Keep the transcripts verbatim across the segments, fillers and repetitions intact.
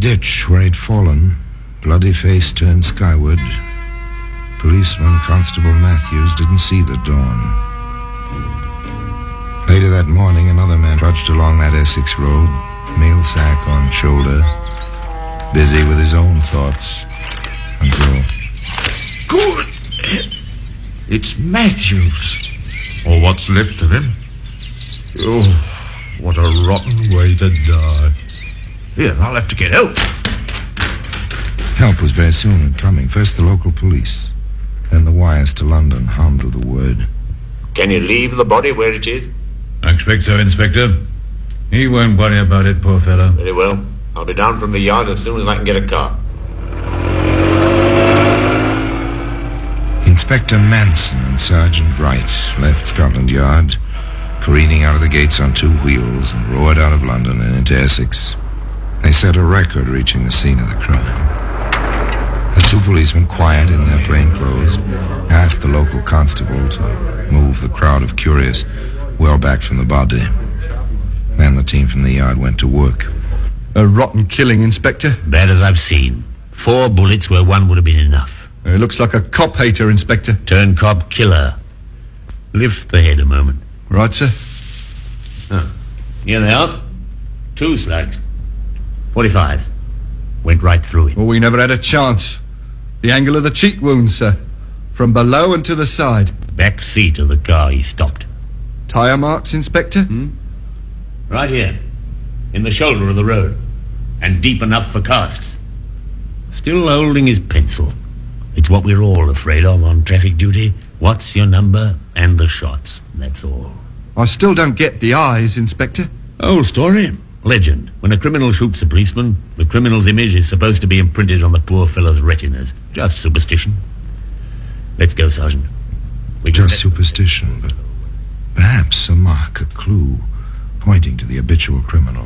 ditch where he'd fallen, bloody face turned skyward. Policeman Constable Matthews didn't see the dawn. Later that morning, another man trudged along that Essex road, mail sack on shoulder, busy with his own thoughts, until... Good! It's Matthews. Or what's left of him. Oh, what a rotten way to die. Here, I'll have to get help. Help was very soon coming. First the local police, then the wires to London hummed with the word. Can you leave the body where it is? I expect so, Inspector. He won't worry about it, poor fellow. Very well. I'll be down from the yard as soon as I can get a car. Inspector Manson and Sergeant Wright left Scotland Yard, careening out of the gates on two wheels, and roared out of London and into Essex. They set a record reaching the scene of the crime. The two policemen, quiet in their plain clothes, asked the local constable to move the crowd of curious well back from the body. Then the team from the yard went to work. A rotten killing, Inspector. Bad as I've seen. Four bullets where one would have been enough. It looks like a cop hater, Inspector. Turn cop killer. Lift the head a moment. Right, sir. Oh. Here they are. Two slugs. Forty-five. Went right through it. Well, we never had a chance. The angle of the cheek wound, sir. From below and to the side. Back seat of the car he stopped. Tyre marks, Inspector? Hmm? Right here. In the shoulder of the road. And deep enough for casts. Still holding his pencil. It's what we're all afraid of on traffic duty. What's your number and the shots. That's all. I still don't get the eyes, Inspector. Old story. Legend. When a criminal shoots a policeman, the criminal's image is supposed to be imprinted on the poor fellow's retinas. Just superstition. Let's go, Sergeant. We Just superstition, but perhaps a mark, a clue, pointing to the habitual criminal.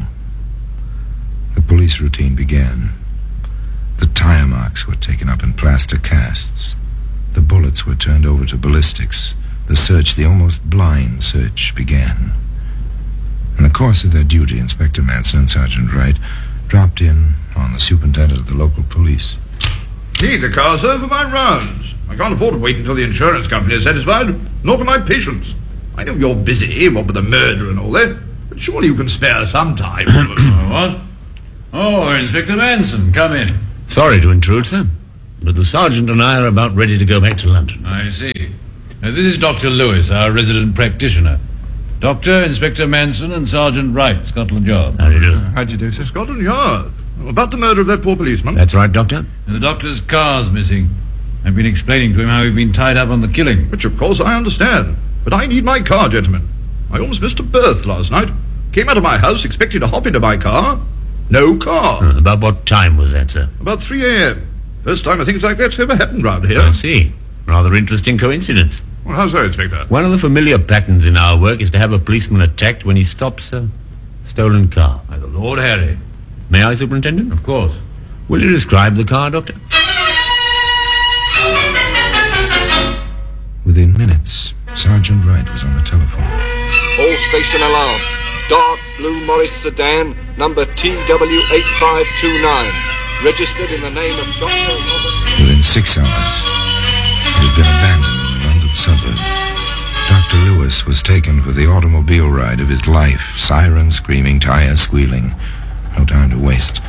The police routine began. The tire marks were taken up in plaster casts. The bullets were turned over to ballistics. The search, the almost blind search, began. In the course of their duty, Inspector Manson and Sergeant Wright dropped in on the superintendent of the local police. Need the car, sir, for my rounds. I can't afford to wait until the insurance company is satisfied. Nor can my patients. I know you're busy, what with the murder and all that, but surely you can spare some time. What? Oh, Inspector Manson, come in. Sorry to intrude, sir, but the sergeant and I are about ready to go back to London. I see. Uh, this is Doctor Lewis, our resident practitioner. Doctor, Inspector Manson, and Sergeant Wright, Scotland Yard. How do you do? Uh, how'd you do, sir? Scotland Yard. About the murder of that poor policeman. That's right, Doctor. And the doctor's car's missing. I've been explaining to him how he'd been tied up on the killing. Which, of course, I understand. But I need my car, gentlemen. I almost missed a berth last night. Came out of my house expecting to hop into my car. No car. Uh, about what time was that, sir? About three a.m. First time a thing like that's ever happened round here. I see. Rather interesting coincidence. Well, how's that, Inspector? One of the familiar patterns in our work is to have a policeman attacked when he stops a stolen car. By the Lord Harry. May I, Superintendent? Of course. Will you describe the car, Doctor? Within minutes, Sergeant Wright was on the telephone. All station alarm. Dark blue Morris sedan, number T W eight five two nine. Registered in the name of Doctor Robert... Within six hours, it had been abandoned in a London suburb. Doctor Lewis was taken for the automobile ride of his life. Siren screaming, tires squealing. No time to waste.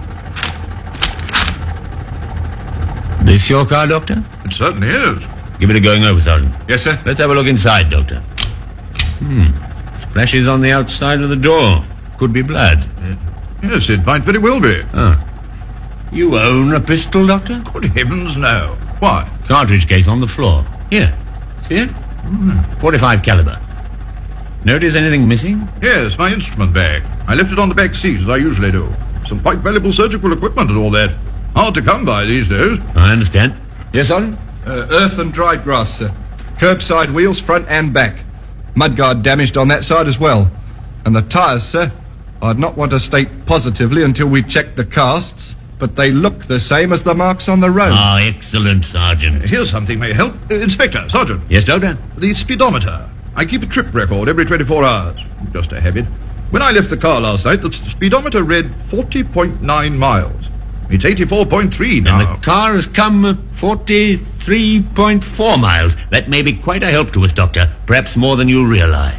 This your car, Doctor? It certainly is. Give it a going over, Sergeant. Yes, sir. Let's have a look inside, Doctor. Hmm. Splashes on the outside of the door. Could be blood. Yes, it might very well be. Ah. You own a pistol, Doctor? Good heavens, no. Why? Cartridge case on the floor. Here. See it? Mm. forty-five caliber. Notice anything missing? Yes, my instrument bag. I left it on the back seat, as I usually do. Some quite valuable surgical equipment and all that. Hard to come by these days. I understand. Yes, Sergeant? Uh, earth and dried grass, sir. Curbside wheels, front and back. Mudguard damaged on that side as well. And the tyres, sir, I'd not want to state positively until we check the casts, but they look the same as the marks on the road. Ah, excellent, Sergeant. Here's something may help. Uh, Inspector, Sergeant. Yes, Doctor? The speedometer. I keep a trip record every twenty-four hours. Just a habit. When I left the car last night, the speedometer read forty point nine miles. It's eighty-four point three now. And the car has come forty-three point four miles. That may be quite a help to us, Doctor. Perhaps more than you realize.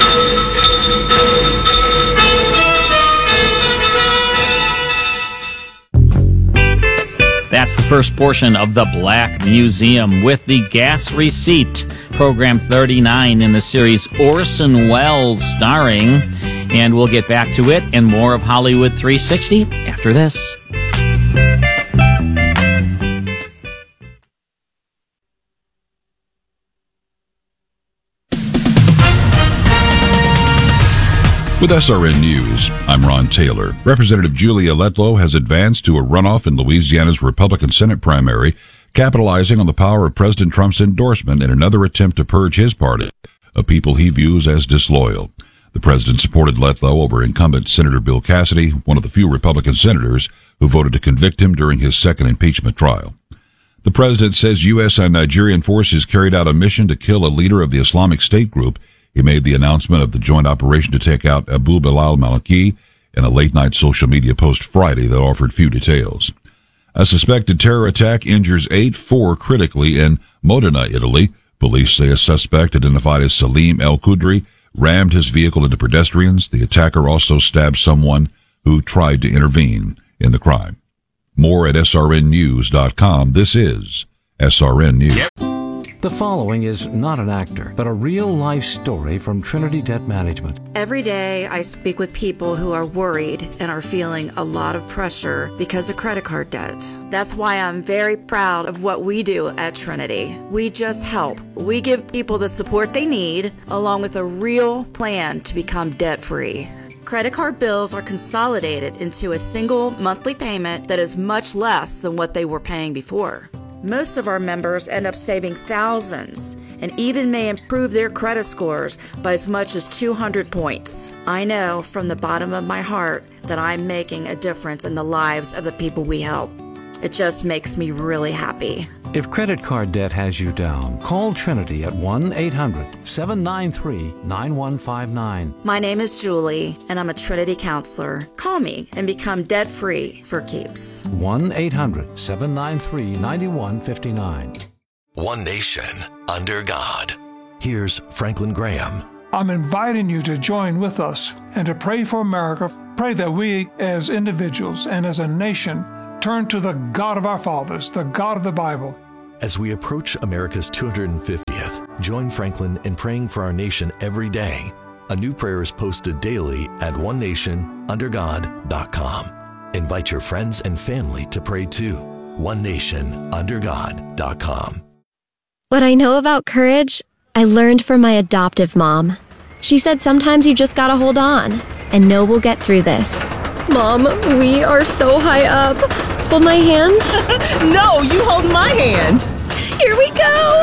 That's the first portion of The Black Museum with the gas receipt, program thirty-nine in the series Orson Welles starring. And we'll get back to it and more of Hollywood three sixty after this. With S R N News, I'm Ron Taylor. Representative Julia Letlow has advanced to a runoff in Louisiana's Republican Senate primary, capitalizing on the power of President Trump's endorsement in another attempt to purge his party of people he views as disloyal. The president supported Letlow over incumbent Senator Bill Cassidy, one of the few Republican senators who voted to convict him during his second impeachment trial. The president says U S and Nigerian forces carried out a mission to kill a leader of the Islamic State group. He made the announcement of the joint operation to take out Abu Bilal Maliki in a late-night social media post Friday that offered few details. A suspected terror attack injures eight, four critically in Modena, Italy. Police say a suspect identified as Salim El-Qudri rammed his vehicle into pedestrians. The attacker also stabbed someone who tried to intervene in the crime. More at S R N news dot com. This is S R N News. Yep. The following is not an actor, but a real-life story from Trinity Debt Management. Every day I speak with people who are worried and are feeling a lot of pressure because of credit card debt. That's why I'm very proud of what we do at Trinity. We just help. We give people the support they need, along with a real plan to become debt-free. Credit card bills are consolidated into a single monthly payment that is much less than what they were paying before. Most of our members end up saving thousands and even may improve their credit scores by as much as two hundred points. I know from the bottom of my heart that I'm making a difference in the lives of the people we help. It just makes me really happy. If credit card debt has you down, call Trinity at one eight hundred seven nine three nine one five nine. My name is Julie, and I'm a Trinity counselor. Call me and become debt-free for keeps. one eight hundred seven nine three nine one five nine. One Nation Under God. Here's Franklin Graham. I'm inviting you to join with us and to pray for America. Pray that we as individuals and as a nation turn to the God of our fathers, the God of the Bible. As we approach America's two hundred fiftieth, join Franklin in praying for our nation every day. A new prayer is posted daily at one nation under god dot com. Invite your friends and family to pray too. one nation under god dot com. What I know about courage, I learned from my adoptive mom. She said sometimes you just gotta hold on and know we'll get through this. Mom, we are so high up. Hold my hand. No, you hold my hand. Here we go.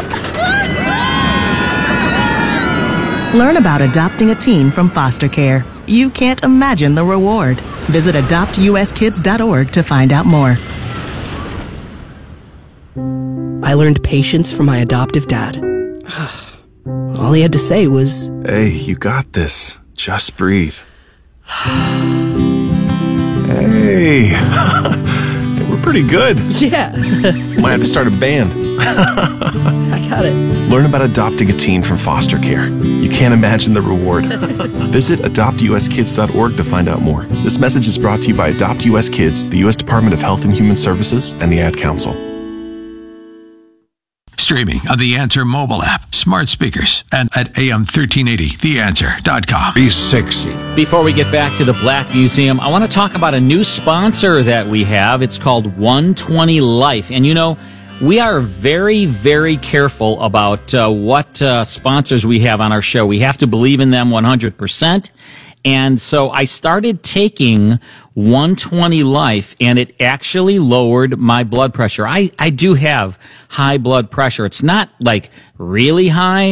Learn about adopting a teen from foster care. You can't imagine the reward. Visit adopt u s kids dot org to find out more. I learned patience from my adoptive dad. All he had to say was, "Hey, you got this. Just breathe." Hey, we're pretty good. Yeah. Might have to start a band. I got it. Learn about adopting a teen from foster care. You can't imagine the reward. Visit adopt u s kids dot org to find out more. This message is brought to you by Adopt U S Kids, the U S Department of Health and Human Services, and the Ad Council. Streaming on the Answer mobile app, smart speakers, and at A M thirteen eighty the answer dot com. three sixty. Before we get back to the Black Museum, I want to talk about a new sponsor that we have. It's called one twenty Life. And you know, we are very, very careful about uh, what uh, sponsors we have on our show. We have to believe in them one hundred percent. And so I started taking one twenty Life, and it actually lowered my blood pressure. I, I do have high blood pressure. It's not like really high,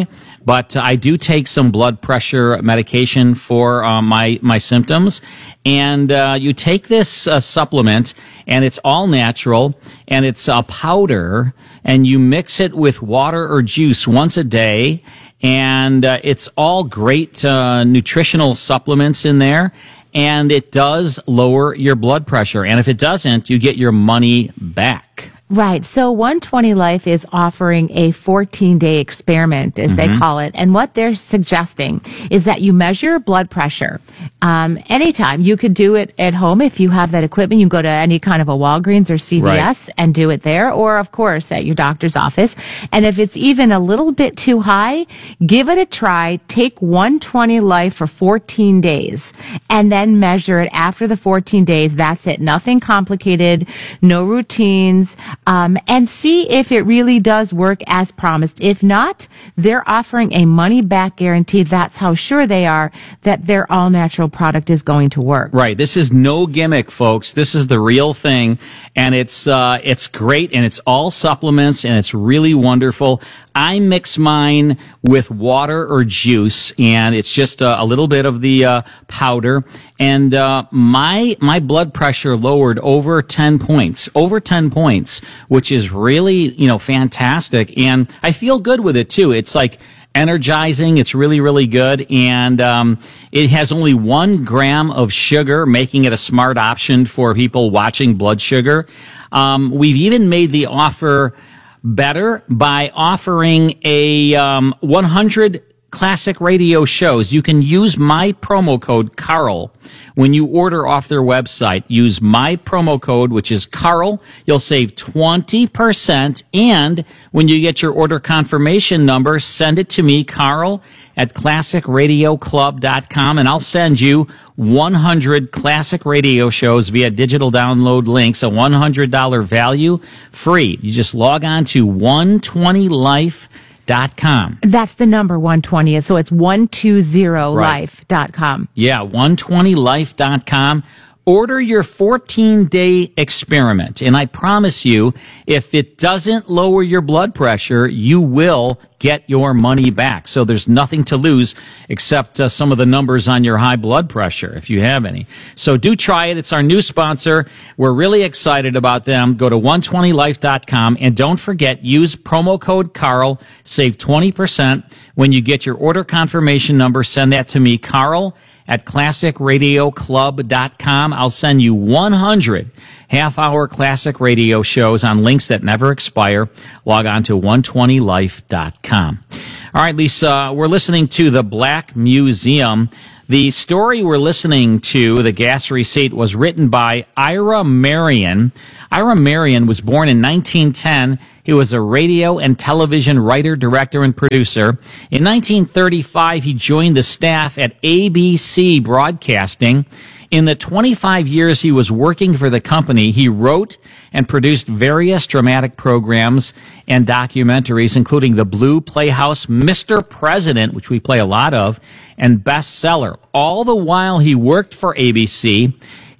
but I do take some blood pressure medication for uh, my my symptoms. And uh, you take this uh, supplement, and it's all natural, and it's a powder, and you mix it with water or juice once a day, and uh, it's all great uh, nutritional supplements in there, and it does lower your blood pressure. And if it doesn't, you get your money back. Right. So one twenty Life is offering a fourteen-day experiment, as mm-hmm. they call it. And what they're suggesting is that you measure your blood pressure um, anytime. You could do it at home if you have that equipment. You can go to any kind of a Walgreens or C V S right. and do it there, or, of course, at your doctor's office. And if it's even a little bit too high, give it a try. Take one twenty Life for fourteen days and then measure it after the fourteen days. That's it. Nothing complicated, no routines. Um, and see if it really does work as promised. If not, they're offering a money-back guarantee. That's how sure they are that their all-natural product is going to work. Right. This is no gimmick, folks. This is the real thing, and it's uh, it's great, and it's all supplements, and it's really wonderful. I mix mine with water or juice, and it's just a, a little bit of the uh, powder. And uh, my my blood pressure lowered over ten points, over ten points, which is really, you know, fantastic. And I feel good with it too. It's like energizing. It's really, really good. And um, it has only one gram of sugar, making it a smart option for people watching blood sugar. Um, we've even made the offer better by offering a um, one hundred classic radio shows. You can use my promo code Carl when you order off their website. Use my promo code, which is Carl. You'll save twenty percent. And when you get your order confirmation number, send it to me, Carl, at classic radio club dot com, and I'll send you one hundred classic radio shows via digital download links, a one hundred dollars value, free. You just log on to one twenty life dot com. That's the number one twenty, so it's one twenty life dot com. Yeah, one twenty life dot com. Order your fourteen-day experiment, and I promise you, if it doesn't lower your blood pressure, you will get your money back. So there's nothing to lose except uh, some of the numbers on your high blood pressure, if you have any. So do try it. It's our new sponsor. We're really excited about them. Go to one twenty life dot com, and don't forget, use promo code Carl. Save twenty percent. When you get your order confirmation number, send that to me, Carl, at classic radio club dot com. I'll send you one hundred half-hour classic radio shows on links that never expire. Log on to one twenty life dot com. All right, Lisa, we're listening to The Black Museum. The story we're listening to, The Gas Receipt, was written by Ira Marion. Ira Marion was born in nineteen ten. He was a radio and television writer, director, and producer. In nineteen thirty-five, he joined the staff at A B C Broadcasting. In the twenty-five years he was working for the company, he wrote and produced various dramatic programs and documentaries, including The Blue Playhouse, Mister President, which we play a lot of, and Bestseller. All the while he worked for A B C,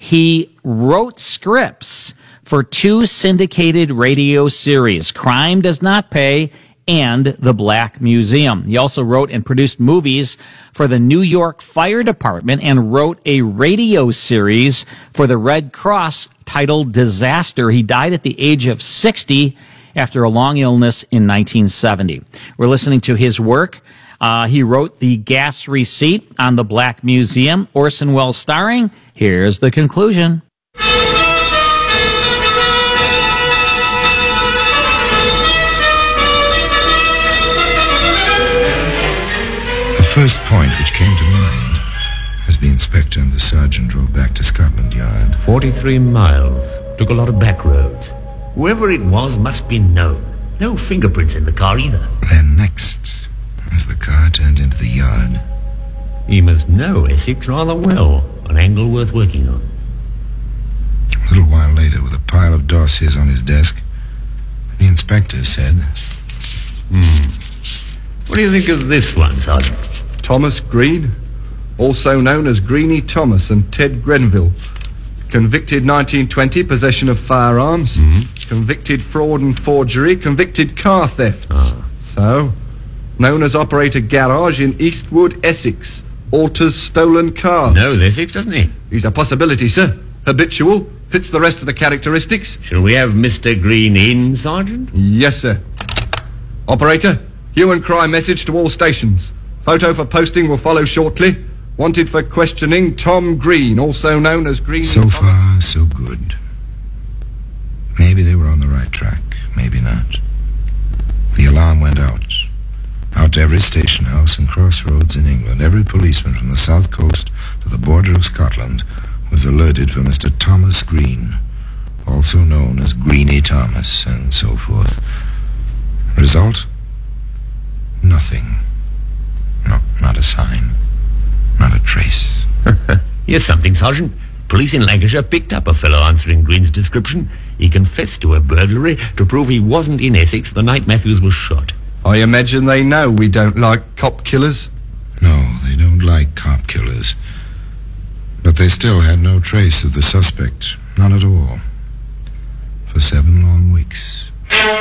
he wrote scripts for two syndicated radio series, Crime Does Not Pay and The Black Museum. He also wrote and produced movies for the New York Fire Department and wrote a radio series for the Red Cross titled Disaster. He died at the age of sixty after a long illness in nineteen seventy. We're listening to his work. Uh, he wrote The Gas Receipt on The Black Museum. Orson Welles starring. Here's the conclusion. The first point which came to mind as the inspector and the sergeant drove back to Scotland Yard. forty-three miles. Took a lot of back roads. Whoever it was must be known. No fingerprints in the car either. Then next, as the car turned into the yard. He must know Essex rather well. An angle worth working on. A little while later, with a pile of dossiers on his desk, the inspector said, Hmm. What do you think of this one, Sergeant? Thomas Green, also known as Greenie Thomas, and Ted Grenville. Convicted nineteen twenty, possession of firearms. Mm-hmm. Convicted fraud and forgery. Convicted car theft. Ah. So, known as Operator Garage in Eastwood, Essex. Alters stolen cars. Knows Essex, doesn't he? He's a possibility, sir. Habitual. Fits the rest of the characteristics. Shall we have Mister Green in, Sergeant? Yes, sir. Operator, hue and cry message to all stations. Photo for posting will follow shortly. Wanted for questioning, Tom Green, also known as Green... So far, so good. Maybe they were on the right track, maybe not. The alarm went out. Out to every station house and crossroads in England. Every policeman from the south coast to the border of Scotland was alerted for Mister Thomas Green, also known as Greenie Thomas, and so forth. Result? Nothing. No, not a sign. Not a trace. Here's something, Sergeant. Police in Lancashire picked up a fellow answering Green's description. He confessed to a burglary to prove he wasn't in Essex the night Matthews was shot. I imagine they know we don't like cop killers. No, they don't like cop killers. But they still had no trace of the suspect. None at all. For seven long weeks.